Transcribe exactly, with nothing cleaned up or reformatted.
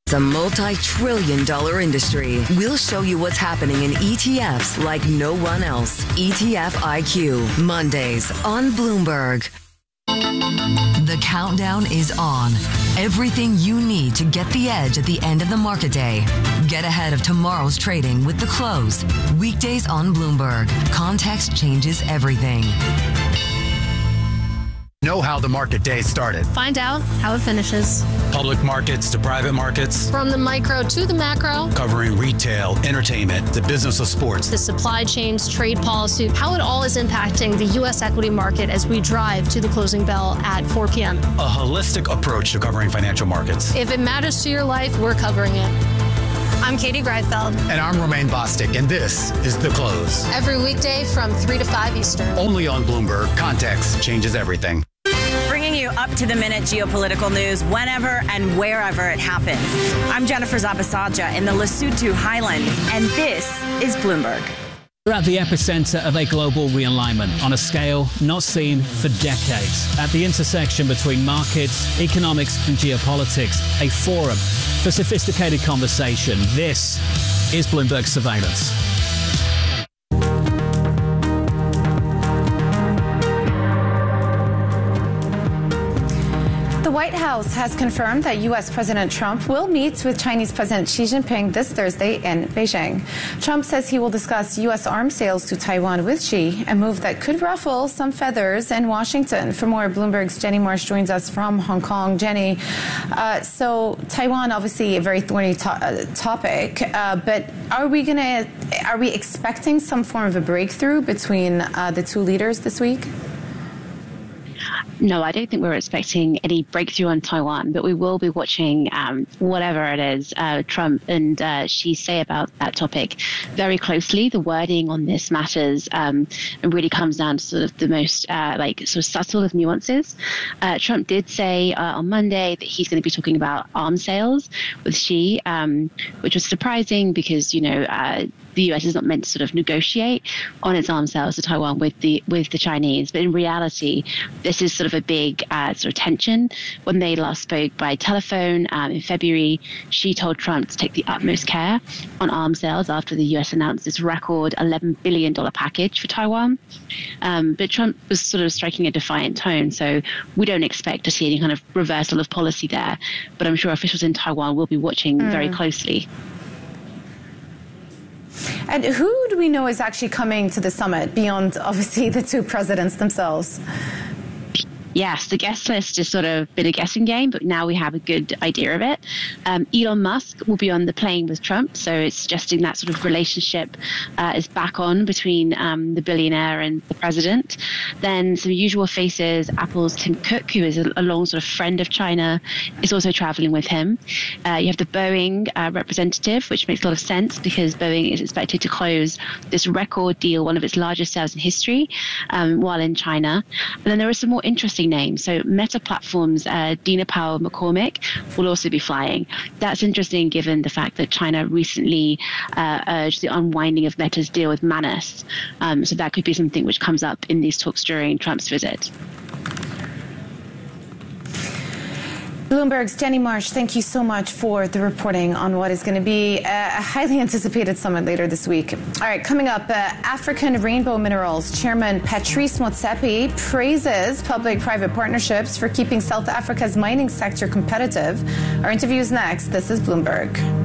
It's a multi-trillion dollar industry. We'll show you what's happening in E T Fs like no one else. E T F I Q, Mondays on Bloomberg. The countdown is on. Everything you need to get the edge at the end of the market day. Get ahead of tomorrow's trading with The Close. Weekdays on Bloomberg. Context changes everything. Know how the market day started. Find out how it finishes. Public markets to private markets. From the micro to the macro. Covering retail, entertainment, the business of sports. The supply chains, trade policy, how it all is impacting the U S equity market as we drive to the closing bell at four p.m. A holistic approach to covering financial markets. If it matters to your life, we're covering it. I'm Katie Greifeld. And I'm Romaine Bostic, and this is The Close. Every weekday from three to five Eastern. Only on Bloomberg. Context changes everything. Bringing you up-to-the-minute geopolitical news whenever and wherever it happens. I'm Jennifer Zabasaja in the Lesotho Highlands, and this is Bloomberg. We're at the epicenter of a global realignment on a scale not seen for decades. At the intersection between markets, economics, and geopolitics, a forum for sophisticated conversation. This is Bloomberg Surveillance. The White House has confirmed that U S. President Trump will meet with Chinese President Xi Jinping this Thursday in Beijing. Trump says he will discuss U S arms sales to Taiwan with Xi, a move that could ruffle some feathers in Washington. For more, Bloomberg's Jenny Marsh joins us from Hong Kong. Jenny, uh, so Taiwan, obviously a very thorny to- uh, topic, uh, but are we going to, are we expecting some form of a breakthrough between uh, the two leaders this week? No, I don't think we're expecting any breakthrough on Taiwan, but we will be watching um, whatever it is uh, Trump and uh, Xi say about that topic very closely. The wording on this matters um, and really comes down to sort of the most uh, like sort of subtle of nuances. Uh, Trump did say uh, on Monday that he's going to be talking about arms sales with Xi, um, which was surprising because, you know, uh, the U S is not meant to sort of negotiate on its arms sales to Taiwan with the with the Chinese. But in reality, this is sort of a big uh, sort of tension. When they last spoke by telephone um, in February, Xi told Trump to take the utmost care on arms sales after the U S announced this record eleven billion dollars package for Taiwan. Um, but Trump was sort of striking a defiant tone. So we don't expect to see any kind of reversal of policy there. But I'm sure officials in Taiwan will be watching mm. very closely. And who do we know is actually coming to the summit beyond, obviously, the two presidents themselves? Yes, the guest list has sort of been a guessing game, but now we have a good idea of it. Um, Elon Musk will be on the plane with Trump, so it's suggesting that sort of relationship uh, is back on between um, the billionaire and the president. Then some usual faces, Apple's Tim Cook, who is a, a long sort of friend of China, is also traveling with him. Uh, you have the Boeing uh, representative, which makes a lot of sense because Boeing is expected to close this record deal, one of its largest sales in history, um, while in China. And then there are some more interesting names. So Meta Platforms, uh, Dina Powell McCormick will also be flying. That's interesting given the fact that China recently uh, urged the unwinding of Meta's deal with Manus. Um, so that could be something which comes up in these talks during Trump's visit. Bloomberg's Jenny Marsh, thank you so much for the reporting on what is going to be a highly anticipated summit later this week. All right, coming up, uh, African Rainbow Minerals Chairman Patrice Motsepe praises public-private partnerships for keeping South Africa's mining sector competitive. Our interview is next. This is Bloomberg.